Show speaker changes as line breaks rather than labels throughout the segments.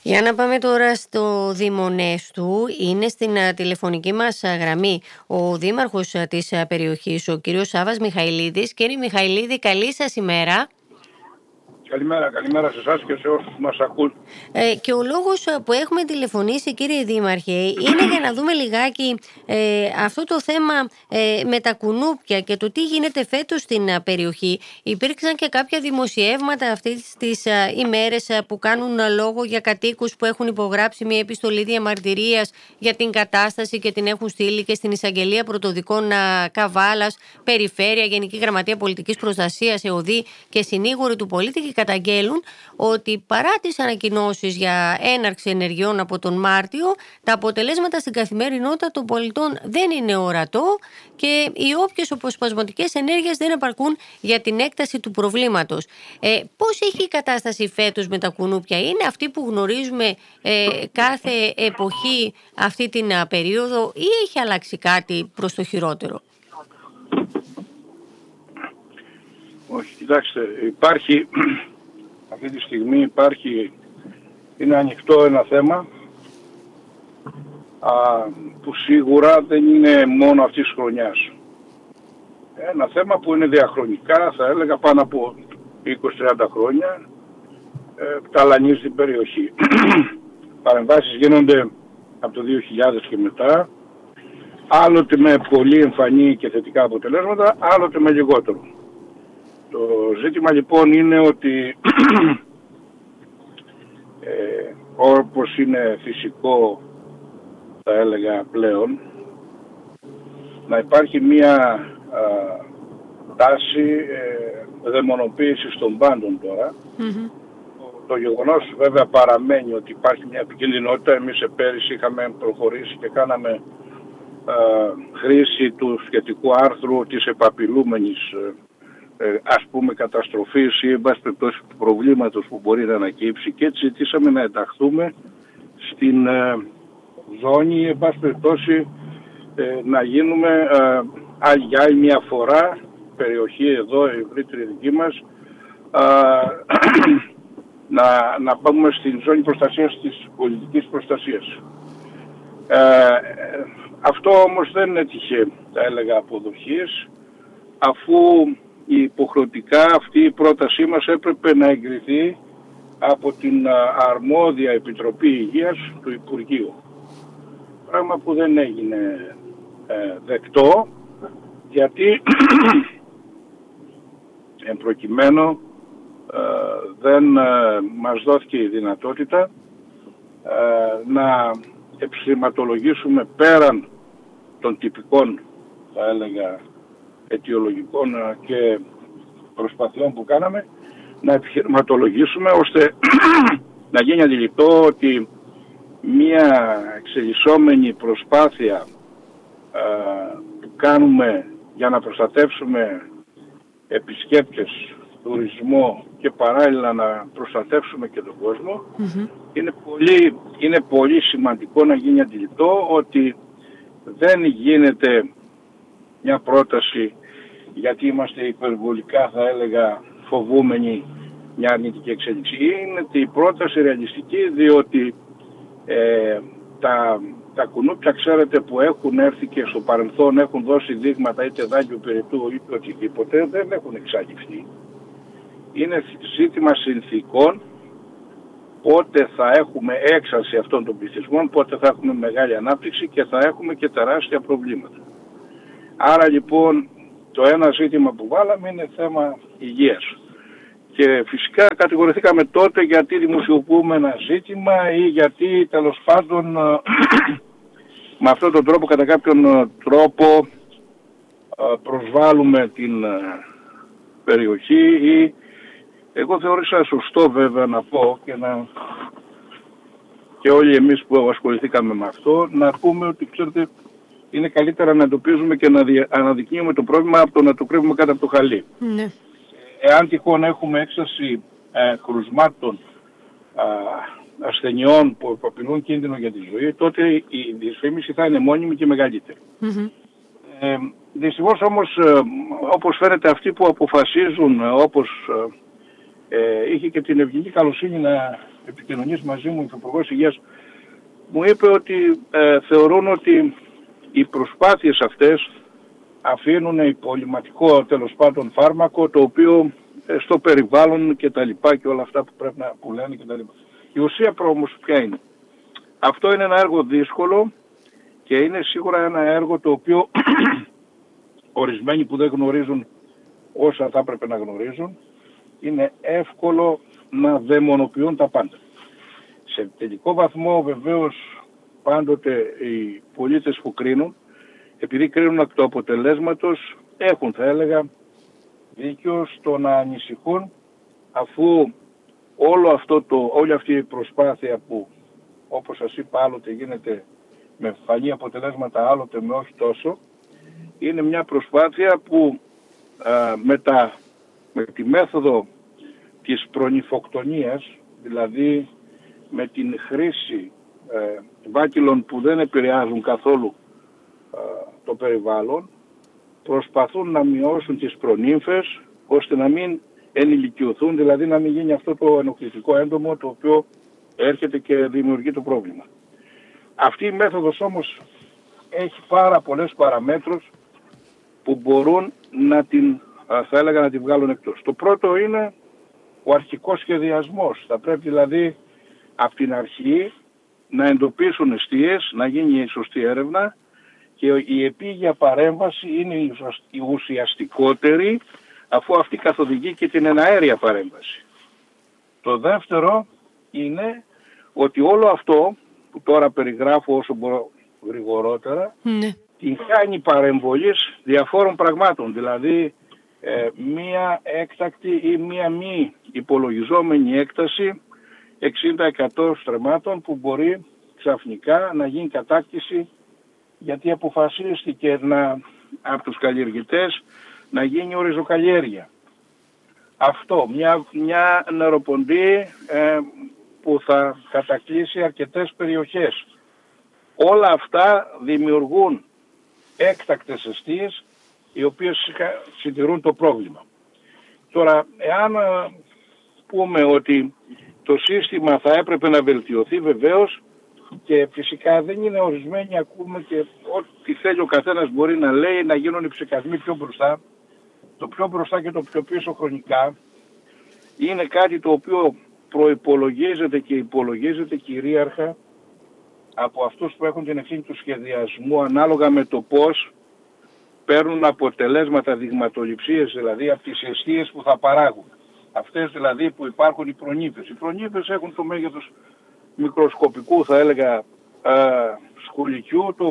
Για να πάμε τώρα στο Δημονέστου. Είναι στην τηλεφωνική μας γραμμή ο δήμαρχος της περιοχής, ο κύριος Σάββας Μιχαηλίδης. Κύριε Μιχαηλίδη, καλή σας ημέρα.
Καλημέρα σε εσάς και σε όσους μας ακούν.
Και ο λόγος που έχουμε τηλεφωνήσει, κύριε Δήμαρχε, είναι για να δούμε λιγάκι αυτό το θέμα με τα κουνούπια και το τι γίνεται φέτος στην περιοχή. Υπήρξαν και κάποια δημοσιεύματα αυτές τις ημέρες που κάνουν λόγο για κατοίκους που έχουν υπογράψει μια επιστολή διαμαρτυρίας για την κατάσταση και την έχουν στείλει και στην Εισαγγελία Πρωτοδικών Καβάλας, Περιφέρεια, Γενική Γραμματεία Πολιτικής Προστασίας, ΕΟΔΗ και συνήγοροι του πολίτη, και καταγγέλουν ότι παρά τις ανακοινώσεις για έναρξη ενεργειών από τον Μάρτιο, τα αποτελέσματα στην καθημερινότητα των πολιτών δεν είναι ορατό και οι όποιες αποσπασματικές ενέργειες δεν επαρκούν για την έκταση του προβλήματος. Πώς έχει η κατάσταση φέτος με τα κουνούπια? Είναι αυτή που γνωρίζουμε κάθε εποχή αυτή την περίοδο ή έχει αλλάξει κάτι προς το χειρότερο?
Όχι, κοιτάξτε, αυτή τη στιγμή είναι ανοιχτό ένα θέμα που σίγουρα δεν είναι μόνο αυτής της χρονιάς. Ένα θέμα που είναι διαχρονικά, θα έλεγα πάνω από 20-30 χρόνια, ταλανίζει την περιοχή. Παρεμβάσεις γίνονται από το 2000 και μετά, άλλοτε με πολύ εμφανή και θετικά αποτελέσματα, άλλοτε με λιγότερο. Το ζήτημα λοιπόν είναι ότι όπως είναι φυσικό, θα έλεγα πλέον, να υπάρχει μία τάση δαιμονοποίησης των πάντων τώρα. Το γεγονός βέβαια παραμένει ότι υπάρχει μια επικίνδυνοτητα. Εμείς πέρυσι είχαμε προχωρήσει και κάναμε χρήση του σχετικού άρθρου της επαπειλούμενης ας πούμε καταστροφής ή εν πάση περιπτώσει του προβλήματος που μπορεί να ανακύψει, και έτσι ζητήσαμε να ενταχθούμε στην ζώνη, εν πάση περιπτώσει να γίνουμε για άλλη μια φορά περιοχή εδώ ευρύτερη δική μας, να πάμε στην ζώνη προστασίας της πολιτικής προστασίας. Αυτό όμως δεν έτυχε, θα έλεγα, αποδοχής, αφού υποχρεωτικά αυτή η πρότασή μας έπρεπε να εγκριθεί από την αρμόδια Επιτροπή Υγείας του Υπουργείου. Πράγμα που δεν έγινε δεκτό, γιατί εν προκειμένου δεν μας δόθηκε η δυνατότητα να επιχειρηματολογήσουμε πέραν των τυπικών, θα έλεγα, αιτιολογικών και προσπαθειών που κάναμε, να επιχειρηματολογήσουμε ώστε να γίνει αντιληπτό ότι μία εξελισσόμενη προσπάθεια που κάνουμε για να προστατεύσουμε επισκέπτες, τουρισμό και παράλληλα να προστατεύσουμε και τον κόσμο, είναι πολύ σημαντικό να γίνει αντιληπτό ότι δεν γίνεται μια πρόταση γιατί είμαστε υπερβολικά, θα έλεγα, φοβούμενοι μια αρνητική εξέλιξη. Είναι η πρόταση ρεαλιστική, διότι τα κουνούπια, ξέρετε, που έχουν έρθει και στο παρελθόν έχουν δώσει δείγματα είτε δάκρυου πυρετού είτε οτιδήποτε, δεν έχουν εξαγειφθεί. Είναι ζήτημα συνθήκων, πότε θα έχουμε έξαρση αυτών των πληθυσμών, πότε θα έχουμε μεγάλη ανάπτυξη και θα έχουμε και τεράστια προβλήματα. Άρα λοιπόν το ένα ζήτημα που βάλαμε είναι θέμα υγείας. Και φυσικά κατηγορηθήκαμε τότε γιατί δημοσιοποιούμε ένα ζήτημα ή γιατί τέλος πάντων με αυτόν τον τρόπο, κατά κάποιον τρόπο, προσβάλλουμε την περιοχή, ή εγώ θεώρησα σωστό βέβαια να πω και όλοι εμείς που ασχοληθήκαμε με αυτό, να πούμε ότι, ξέρετε, είναι καλύτερα να εντοπίζουμε και να αναδεικνύουμε το πρόβλημα από το να το κρύβουμε κάτω από το χαλί.
Ναι.
Εάν τυχόν έχουμε έξαρση κρουσμάτων, ασθενειών που απειλούν κίνδυνο για τη ζωή, τότε η δυσφήμιση θα είναι μόνιμη και μεγαλύτερη. Δυστυχώς όμως, όπως φαίνεται, αυτοί που αποφασίζουν, όπως είχε και την ευγενική καλοσύνη να επικοινωνήσει μαζί μου, ο Υπουργός Υγείας, μου είπε ότι θεωρούν ότι οι προσπάθειες αυτές αφήνουν υπολοιματικό τέλος πάντων φάρμακο, το οποίο στο περιβάλλον και τα λοιπά και όλα αυτά που πρέπει να που λένε και τα λοιπά. Η ουσία όμως ποια είναι? Αυτό είναι ένα έργο δύσκολο και είναι σίγουρα ένα έργο το οποίο ορισμένοι που δεν γνωρίζουν όσα θα έπρεπε να γνωρίζουν, είναι εύκολο να δαιμονοποιούν τα πάντα. Σε τελικό βαθμό βεβαίως πάντοτε οι πολίτες που κρίνουν, επειδή κρίνουν από το αποτελέσματος, έχουν θα έλεγα δίκιο στο να ανησυχούν, αφού όλη αυτή η προσπάθεια που όπως σας είπα άλλοτε γίνεται με φανή αποτελέσματα, άλλοτε με όχι τόσο, είναι μια προσπάθεια που με τη μέθοδο της προνυφοκτονίας, δηλαδή με την χρήση βάκυλων που δεν επηρεάζουν καθόλου το περιβάλλον, προσπαθούν να μειώσουν τις προνύμφες ώστε να μην ενηλικιωθούν, δηλαδή να μην γίνει αυτό το ενοχλητικό έντομο το οποίο έρχεται και δημιουργεί το πρόβλημα. Αυτή η μέθοδος όμως έχει πάρα πολλές παραμέτρους που μπορούν να την βγάλουν εκτός. Το πρώτο είναι ο αρχικός σχεδιασμός. Θα πρέπει δηλαδή από την αρχή να εντοπίσουν εστίες, να γίνει η σωστή έρευνα και η επίγεια παρέμβαση είναι η ουσιαστικότερη, αφού αυτή καθοδηγεί και την εναέρια παρέμβαση. Το δεύτερο είναι ότι όλο αυτό που τώρα περιγράφω όσο μπορώ γρηγορότερα, την χάνει παρεμβολής διαφόρων πραγμάτων, δηλαδή μία έκτακτη ή μία μη υπολογιζόμενη έκταση 60% στρεμμάτων που μπορεί ξαφνικά να γίνει κατάκτηση, γιατί αποφασίστηκε από τους καλλιεργητές να γίνει οριζοκαλλιέργεια. Αυτό, μια νεροποντή που θα κατακλείσει αρκετές περιοχές. Όλα αυτά δημιουργούν έκτακτες εστίες οι οποίες συντηρούν το πρόβλημα. Τώρα, εάν πούμε ότι το σύστημα θα έπρεπε να βελτιωθεί, βεβαίως, και φυσικά δεν είναι ορισμένοι, ακούμε και ό,τι θέλει ο καθένας μπορεί να λέει, να γίνουν οι ψεκασμοί πιο μπροστά. Το πιο μπροστά και το πιο πίσω χρονικά είναι κάτι το οποίο προϋπολογίζεται και υπολογίζεται κυρίαρχα από αυτούς που έχουν την ευθύνη του σχεδιασμού, ανάλογα με το πώς παίρνουν αποτελέσματα δειγματοληψίες, δηλαδή από τις εστίες που θα παράγουν. Αυτές δηλαδή που υπάρχουν οι προνύφες. Οι προνύφες έχουν το μέγεθος μικροσκοπικού, θα έλεγα, σκουλικιού, το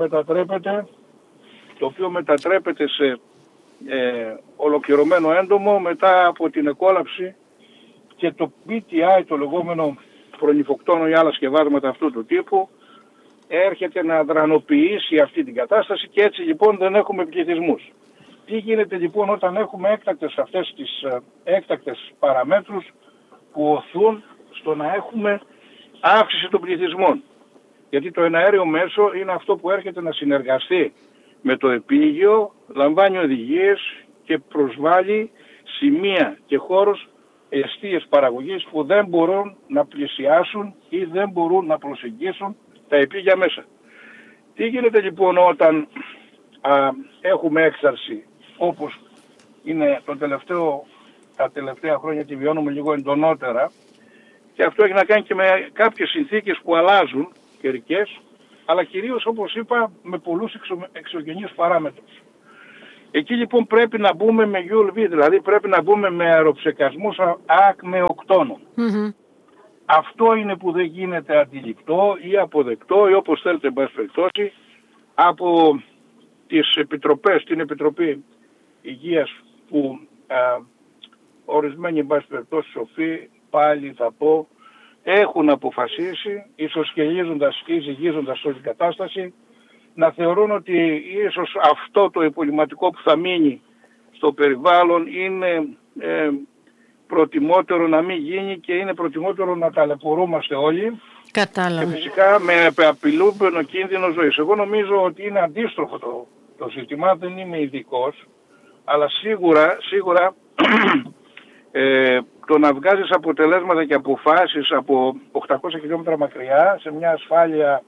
οποίο μετατρέπεται σε ολοκληρωμένο έντομο μετά από την εκόλαψη και το BTI, το λεγόμενο προνυφοκτόνο ή άλλα σκευάσματα αυτού του τύπου, έρχεται να δρανοποιήσει αυτή την κατάσταση και έτσι λοιπόν δεν έχουμε πληθυσμούς. Τι γίνεται λοιπόν όταν έχουμε αυτές τις έκτακτες παραμέτρους που οθούν στο να έχουμε αύξηση των πληθυσμών? Γιατί το εναέριο μέσο είναι αυτό που έρχεται να συνεργαστεί με το επίγειο, λαμβάνει οδηγίες και προσβάλλει σημεία και χώρους, εστίες παραγωγής που δεν μπορούν να πλησιάσουν ή δεν μπορούν να προσεγγίσουν τα επίγεια μέσα. Τι γίνεται λοιπόν όταν έχουμε έξαρση, όπως είναι τα τελευταία χρόνια, τη βιώνουμε λίγο εντονότερα, και αυτό έχει να κάνει και με κάποιες συνθήκες που αλλάζουν καιρικές, αλλά κυρίως, όπως είπα, με πολλούς εξωγενείς παράμετρους. Εκεί λοιπόν πρέπει να μπούμε με ULV, δηλαδή πρέπει να μπούμε με αεροψεκασμούς ακμεοκτώνων. Αυτό είναι που δεν γίνεται αντιληπτό ή αποδεκτό ή όπως θέλετε εν πάση περιπτώσει από τις επιτροπές, την Επιτροπή Υγείας που ορισμένοι εν πάση περιπτώσει σοφοί, πάλι θα πω, έχουν αποφασίσει, ισοσκελίζοντας ή ζυγίζοντας όλη την κατάσταση, να θεωρούν ότι ίσως αυτό το υπολοιματικό που θα μείνει στο περιβάλλον είναι προτιμότερο να μην γίνει και είναι προτιμότερο να ταλαιπωρούμαστε όλοι.
Κατάλαβα.
Και φυσικά με απειλούμενο κίνδυνο ζωής. Εγώ νομίζω ότι είναι αντίστροφο το ζήτημα, δεν είμαι ειδικός, αλλά σίγουρα το να βγάζεις αποτελέσματα και αποφάσεις από 800 χιλιόμετρα μακριά σε μια ασφάλεια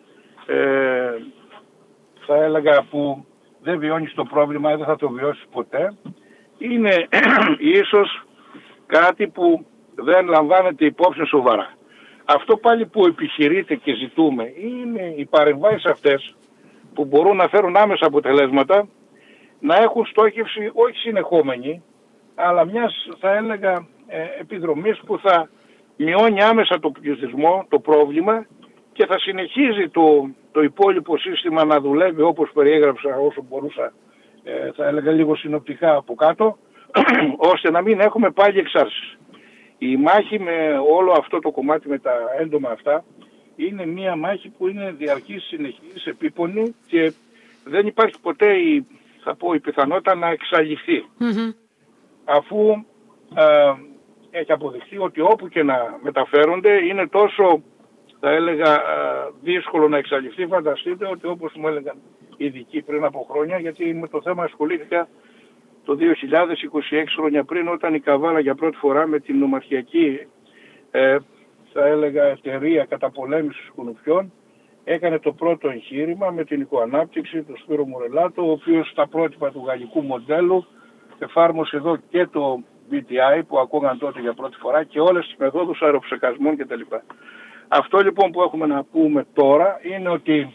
θα έλεγα που δεν βιώνεις το πρόβλημα ή δεν θα το βιώσεις ποτέ, είναι ίσως κάτι που δεν λαμβάνεται υπόψη σοβαρά. Αυτό πάλι που επιχειρείται και ζητούμε είναι οι παρεμβάσεις αυτές που μπορούν να φέρουν άμεσα αποτελέσματα, να έχουν στόχευση όχι συνεχόμενη, αλλά μιας θα έλεγα επιδρομής που θα μειώνει άμεσα το πληθυσμό, το πρόβλημα, και θα συνεχίζει το υπόλοιπο σύστημα να δουλεύει όπως περιέγραψα όσο μπορούσα, θα έλεγα λίγο συνοπτικά από κάτω, ώστε να μην έχουμε πάλι εξάρσεις. Η μάχη με όλο αυτό το κομμάτι με τα έντομα αυτά είναι μια μάχη που είναι διαρκής, συνεχής, επίπονη και δεν υπάρχει ποτέ η πιθανότητα να εξαλειφθεί. Αφού έχει αποδειχθεί ότι όπου και να μεταφέρονται είναι τόσο, θα έλεγα, δύσκολο να εξαλειφθεί. Φανταστείτε ότι, όπως μου έλεγαν οι ειδικοί πριν από χρόνια, γιατί με το θέμα ασχολήθηκα το 2026, χρόνια πριν, όταν η Καβάλα για πρώτη φορά με την νομαρχιακή θα έλεγα εταιρεία καταπολέμησης κουνουπιών έκανε το πρώτο εγχείρημα με την οικοανάπτυξη του Σπύρο Μουρελάτο, ο οποίος στα πρότυπα του γαλλικού μοντέλου εφάρμοσε εδώ και το BTI που ακούγαν τότε για πρώτη φορά και όλες τις μεθόδους αεροψεκασμών κτλ. Αυτό λοιπόν που έχουμε να πούμε τώρα είναι ότι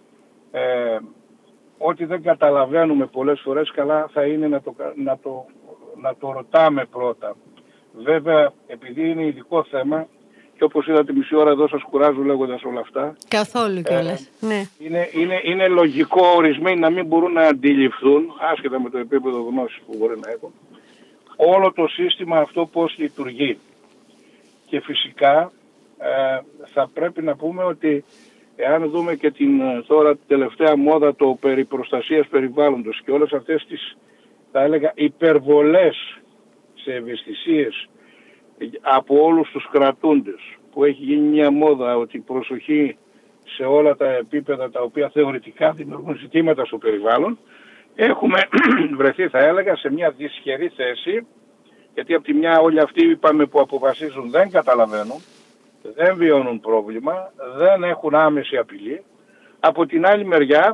ό,τι δεν καταλαβαίνουμε πολλές φορές, καλά θα είναι να το ρωτάμε πρώτα. Βέβαια, επειδή είναι ειδικό θέμα και όπως είδατε μισή ώρα εδώ σας κουράζω λέγοντας όλα αυτά.
Καθόλου κιόλας. Ναι.
Είναι λογικό ορισμένοι να μην μπορούν να αντιληφθούν, άσχετα με το επίπεδο γνώσης που μπορεί να έχουν, όλο το σύστημα αυτό πώς λειτουργεί. Και φυσικά θα πρέπει να πούμε ότι εάν δούμε και τώρα την τελευταία μόδα το περί προστασίας περιβάλλοντος και όλες αυτές τις, θα έλεγα, υπερβολές σε ευαισθησίες από όλους τους κρατούντες, που έχει γίνει μια μόδα ότι προσοχή σε όλα τα επίπεδα τα οποία θεωρητικά δημιουργούν ζητήματα στο περιβάλλον, έχουμε βρεθεί, θα έλεγα, σε μια δυσχερή θέση, γιατί από τη μια όλοι αυτοί είπαμε που αποφασίζουν δεν καταλαβαίνουν, δεν βιώνουν πρόβλημα, δεν έχουν άμεση απειλή. Από την άλλη μεριά,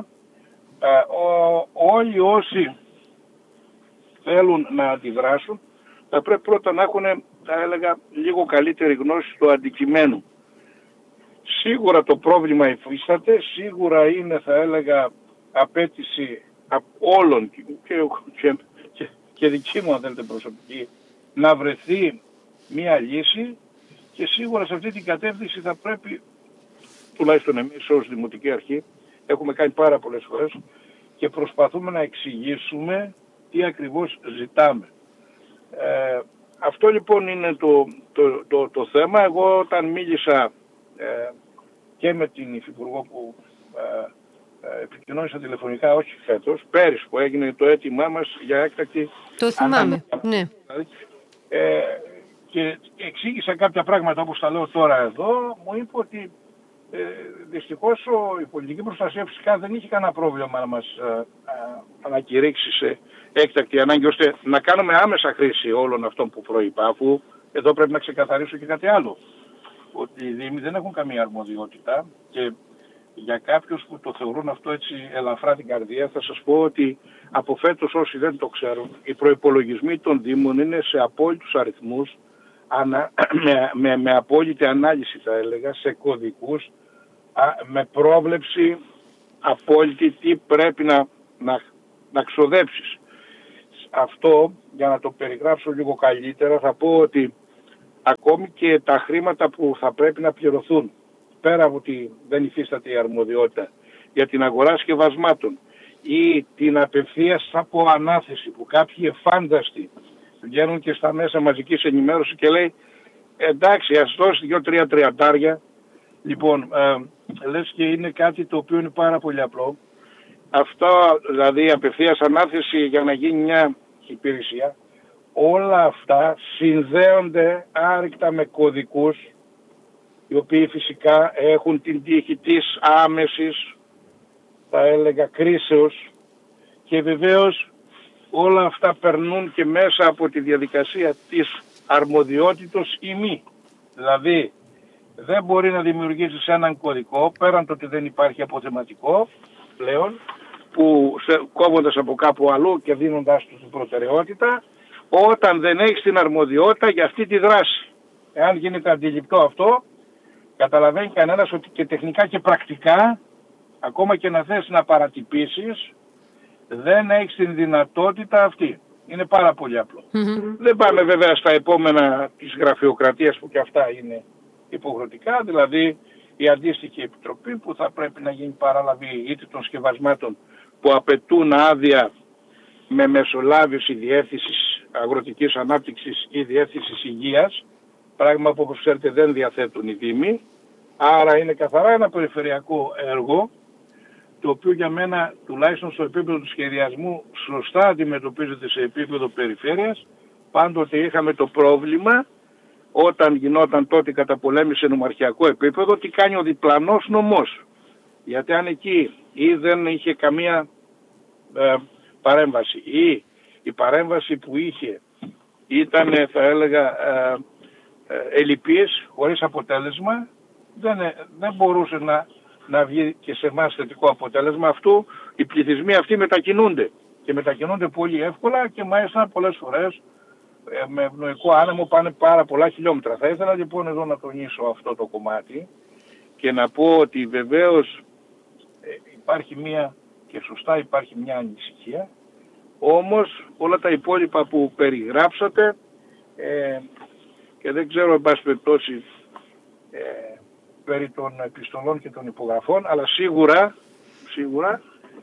όλοι όσοι θέλουν να αντιδράσουν θα πρέπει πρώτα να έχουν, θα έλεγα, λίγο καλύτερη γνώση του αντικειμένου. Σίγουρα το πρόβλημα υφίσταται, σίγουρα είναι, θα έλεγα, απέτηση όλων και δική μου, αν θέλετε, προσωπική, να βρεθεί μία λύση και σίγουρα σε αυτή την κατεύθυνση θα πρέπει, τουλάχιστον εμείς ως Δημοτική Αρχή, έχουμε κάνει πάρα πολλές φορές και προσπαθούμε να εξηγήσουμε τι ακριβώς ζητάμε. Αυτό λοιπόν είναι το θέμα. Εγώ όταν μίλησα και με την Υφυπουργό που επικοινώνησα τηλεφωνικά, όχι φέτος, πέρυσι που έγινε το αίτημά μας για έκτακτη...
Το θυμάμαι, ναι.
Και εξήγησα κάποια πράγματα όπως τα λέω τώρα εδώ, μου είπε ότι δυστυχώς η πολιτική προστασία φυσικά δεν είχε κανένα πρόβλημα να μας ανακηρύξει σε έκτακτη ανάγκη, ώστε να κάνουμε άμεσα χρήση όλων αυτών που προείπα, αφού εδώ πρέπει να ξεκαθαρίσω και κάτι άλλο, ότι οι Δήμοι δεν έχουν καμία αρμοδιότητα και για κάποιους που το θεωρούν αυτό έτσι ελαφρά την καρδία θα σας πω ότι από φέτος, όσοι δεν το ξέρουν, οι προϋπολογισμοί των Δήμων είναι σε απόλυτους αριθμούς, με απόλυτη ανάλυση θα έλεγα, σε κωδικούς, με πρόβλεψη απόλυτη τι πρέπει να ξοδέψεις. Αυτό, για να το περιγράψω λίγο καλύτερα, θα πω ότι ακόμη και τα χρήματα που θα πρέπει να πληρωθούν, πέρα από ότι δεν υφίσταται η αρμοδιότητα για την αγορά σκευασμάτων ή την απευθείας αποανάθεση που κάποιοι εφάνταστοι βγαίνουν και στα μέσα μαζικής ενημέρωσης και λέει εντάξει, ας δώσει 2-3 τριαντάρια. Λοιπόν, λες και είναι κάτι το οποίο είναι πάρα πολύ απλό. Αυτό, δηλαδή απευθείας ανάθεση για να γίνει μια υπηρεσία, όλα αυτά συνδέονται άρρηκτα με κωδικούς, οι οποίοι φυσικά έχουν την τύχη της άμεσης, θα έλεγα, κρίσεως, και βεβαίως όλα αυτά περνούν και μέσα από τη διαδικασία της αρμοδιότητος ή μη. Δηλαδή δεν μπορεί να δημιουργήσεις έναν κωδικό, πέραν το ότι δεν υπάρχει αποθεματικό πλέον, που κόβοντας από κάπου αλλού και δίνοντάς του την προτεραιότητα, όταν δεν έχεις την αρμοδιότητα για αυτή τη δράση. Εάν γίνεται αντιληπτό αυτό, καταλαβαίνει κανένας ότι και τεχνικά και πρακτικά, ακόμα και να θες να παρατυπήσεις, δεν έχεις την δυνατότητα αυτή. Είναι πάρα πολύ απλό. Δεν πάμε βέβαια στα επόμενα της γραφειοκρατίας που και αυτά είναι υποχρεωτικά, δηλαδή η αντίστοιχη επιτροπή που θα πρέπει να γίνει παραλαβή είτε των σκευασμάτων που απαιτούν άδεια με μεσολάβηση διεύθυνσης αγροτικής ανάπτυξης ή διεύθυνσης υγείας, πράγμα που όπως ξέρετε δεν διαθέτουν οι Δήμοι, άρα είναι καθαρά ένα περιφερειακό έργο, το οποίο για μένα τουλάχιστον στο επίπεδο του σχεδιασμού σωστά αντιμετωπίζεται σε επίπεδο περιφέρειας. Πάντοτε είχαμε το πρόβλημα όταν γινόταν τότε καταπολέμηση σε νομαρχιακό επίπεδο, τι κάνει ο διπλανός νομός. Γιατί αν εκεί ή δεν είχε καμία παρέμβαση ή η παρέμβαση που είχε ήταν θα έλεγα ελλειπής, χωρίς αποτέλεσμα, δεν μπορούσε να βγει και σε εμάς θετικό αποτέλεσμα αυτού. Οι πληθυσμοί αυτοί μετακινούνται και μετακινούνται πολύ εύκολα και μάλιστα πολλές φορές με ευνοϊκό άνεμο πάνε πάρα πολλά χιλιόμετρα. Θα ήθελα λοιπόν εδώ να τονίσω αυτό το κομμάτι και να πω ότι βεβαίως υπάρχει μία και σωστά υπάρχει μια ανησυχία, όμως όλα τα υπόλοιπα που περιγράψατε και δεν ξέρω εν πάση περιπτώσει περί των επιστολών και των υπογραφών, αλλά σίγουρα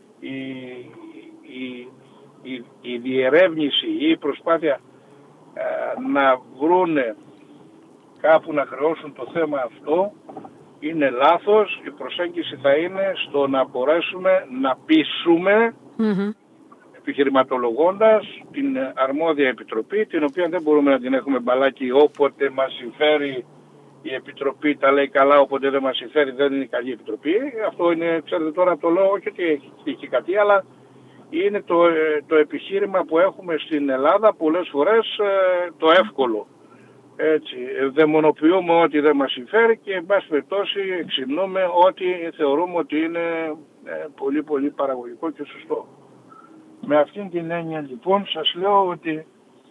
η διερεύνηση ή η προσπάθεια να βρούνε κάπου να χρεώσουν το θέμα αυτό είναι λάθος. Η προσέγγιση θα είναι στο να μπορέσουμε να πείσουμε επιχειρηματολογώντας την αρμόδια επιτροπή, την οποία δεν μπορούμε να την έχουμε μπαλάκι όποτε μας συμφέρει. Η επιτροπή τα λέει καλά, όποτε δεν μας συμφέρει δεν είναι καλή επιτροπή. Αυτό είναι, ξέρετε τώρα το λέω, όχι ότι έχει κάτι, αλλά είναι το επιχείρημα που έχουμε στην Ελλάδα πολλές φορές το εύκολο. Έτσι, δαιμονοποιούμε ό,τι δεν μας συμφέρει και εν πάση περιπτώσει εξυμνούμε ό,τι θεωρούμε ότι είναι πολύ πολύ παραγωγικό και σωστό. Με αυτήν την έννοια λοιπόν σας λέω ότι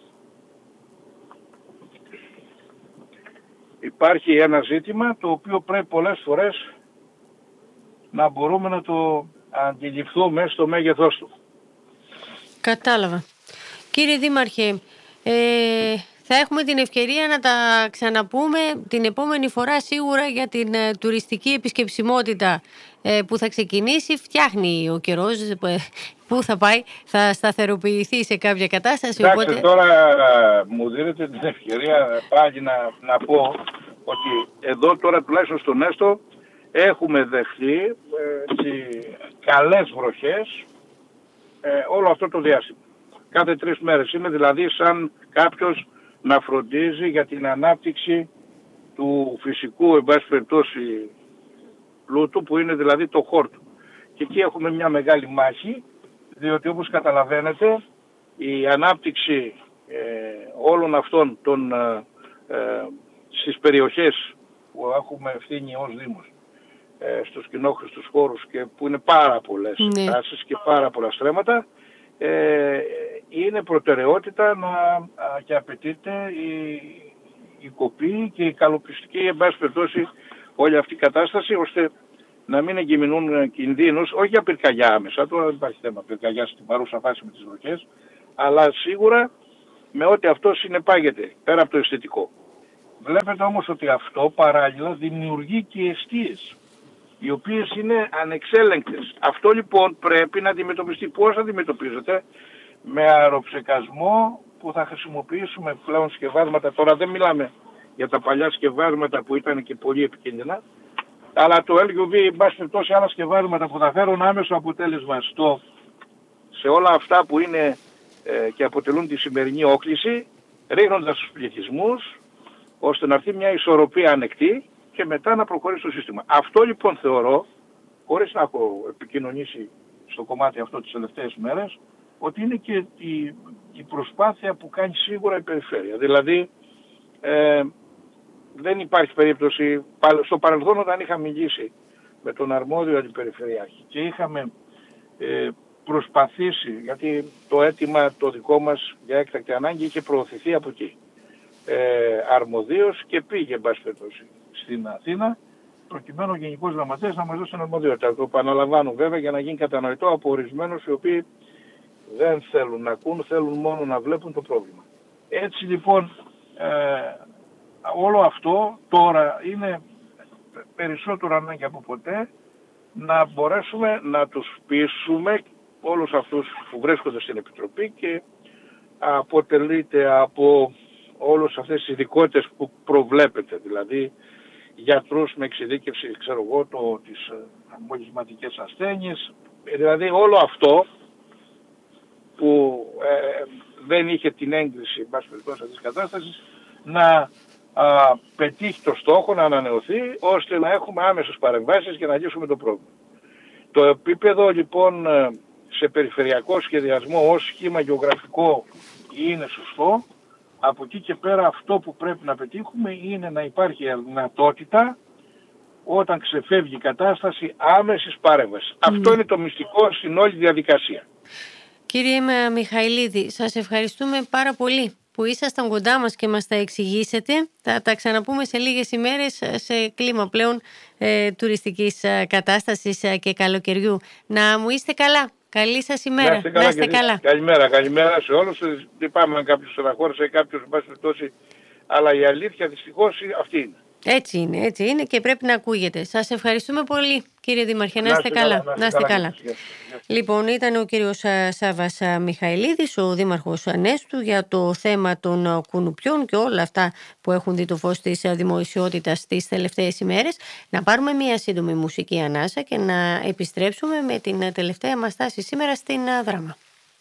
υπάρχει ένα ζήτημα το οποίο πρέπει πολλές φορές να μπορούμε να το αντιληφθούμε στο μέγεθός του.
Κατάλαβα. Κύριε Δήμαρχε, θα έχουμε την ευκαιρία να τα ξαναπούμε την επόμενη φορά σίγουρα για την τουριστική επισκεψιμότητα που θα ξεκινήσει. Φτιάχνει ο καιρός, πού θα πάει, θα σταθεροποιηθεί σε κάποια κατάσταση.
Εντάξει, οπότε τώρα μου δίνετε την ευκαιρία πάλι να πω ότι εδώ τώρα τουλάχιστον στον Έστω έχουμε δεχθεί καλές βροχές όλο αυτό το διάστημα. Κάθε 3 μέρες είναι δηλαδή σαν κάποιος να φροντίζει για την ανάπτυξη του φυσικού εν πάση περιπτώσει πλούτου που είναι δηλαδή το χόρτο. Και εκεί έχουμε μια μεγάλη μάχη, διότι όπως καταλαβαίνετε η ανάπτυξη όλων αυτών στις περιοχές που έχουμε ευθύνη ως Δήμος στους κοινόχρηστους χώρους και που είναι πάρα πολλές τάσεις και πάρα πολλά στρέμματα, είναι προτεραιότητα και απαιτείται η κοπή και η καλοπιστική εν πάση περιπτώσει όλη αυτή η κατάσταση, ώστε να μην εγκυμηνούν κινδύνους, όχι για πυρκαγιά άμεσα, τώρα δεν υπάρχει θέμα πυρκαγιά στην παρούσα φάση με τις βροχές, αλλά σίγουρα με ό,τι αυτό συνεπάγεται, πέρα από το αισθητικό. Βλέπετε όμως ότι αυτό παράλληλα δημιουργεί και εστίες, οι οποίες είναι ανεξέλεγκτες. Αυτό λοιπόν πρέπει να αντιμετωπιστεί. Πώς αντιμετωπίζεται? Με αεροψεκασμό που θα χρησιμοποιήσουμε πλέον σκευάσματα. Τώρα δεν μιλάμε για τα παλιά σκευάσματα που ήταν και πολύ επικίνδυνα, αλλά το LUV, εν πάση περιπτώσει άλλα σκευάσματα που θα φέρουν άμεσο αποτέλεσμα σε όλα αυτά που είναι και αποτελούν τη σημερινή όκληση, ρίχνοντας τους πληθυσμούς, ώστε να έρθει μια ισορροπία ανεκτή και μετά να προχωρήσει το σύστημα. Αυτό λοιπόν θεωρώ, χωρίς να έχω επικοινωνήσει στο κομμάτι αυτό τις τελευταίες μέρες, ότι είναι και η προσπάθεια που κάνει σίγουρα η περιφέρεια. Δηλαδή δεν υπάρχει περίπτωση. Στο παρελθόν, όταν είχα μιλήσει με τον αρμόδιο αντιπεριφερειάρχη και είχαμε προσπαθήσει, γιατί το αίτημα το δικό μας για έκτακτη ανάγκη είχε προωθηθεί από εκεί αρμοδίως, και πήγε εν πάση περιπτώσει στην Αθήνα, προκειμένου ο Γενικός Γραμματέας να μας δώσει την αρμοδιότητα. Το επαναλαμβάνω βέβαια για να γίνει κατανοητό από ορισμένους οι οποίοι δεν θέλουν να ακούν, θέλουν μόνο να βλέπουν το πρόβλημα. Έτσι λοιπόν όλο αυτό τώρα είναι περισσότερο ανάγκη από ποτέ να μπορέσουμε να τους πείσουμε όλους αυτούς που βρίσκονται στην Επιτροπή και αποτελείται από όλες αυτές τις ειδικότητες που προβλέπετε, δηλαδή γιατρούς με εξειδίκευση, ξέρω εγώ, τις μολυσματικές ασθένειες, δηλαδή όλο αυτό που δεν είχε την έγκριση εν πάση περιπτώσει αυτής της κατάστασης να πετύχει το στόχο, να ανανεωθεί, ώστε να έχουμε άμεσες παρεμβάσεις και να λύσουμε το πρόβλημα. Το επίπεδο λοιπόν σε περιφερειακό σχεδιασμό ως σχήμα γεωγραφικό είναι σωστό. Από εκεί και πέρα αυτό που πρέπει να πετύχουμε είναι να υπάρχει δυνατότητα όταν ξεφεύγει η κατάσταση άμεσης παρέμβασης. Αυτό είναι το μυστικό στην όλη διαδικασία.
Κύριε Μιχαηλίδη, σας ευχαριστούμε πάρα πολύ που ήσασταν κοντά μας και μας τα εξηγήσετε. Θα τα ξαναπούμε σε λίγες ημέρες σε κλίμα πλέον τουριστικής κατάστασης και καλοκαιριού. Να μου είστε καλά. Καλή σας ημέρα.
Να είστε καλά. Καλημέρα σε όλους. Λυπάμαι αν κάποιος στεναχώρησε, κάποιος εν πάση περιπτώσει, αλλά η αλήθεια δυστυχώς αυτή είναι.
Έτσι είναι και πρέπει να ακούγεται. Σας ευχαριστούμε πολύ, κύριε Δήμαρχε. Να είστε καλά. Να είστε καλά. Λοιπόν, ήταν ο κύριος Σάββας Μιχαηλίδης, ο Δήμαρχος Ανέστου, για το θέμα των κουνουπιών και όλα αυτά που έχουν δει το φως της δημοσιότητας τις τελευταίες ημέρες. Να πάρουμε μια σύντομη μουσική ανάσα και να επιστρέψουμε με την τελευταία μας στάση σήμερα στην Δράμα.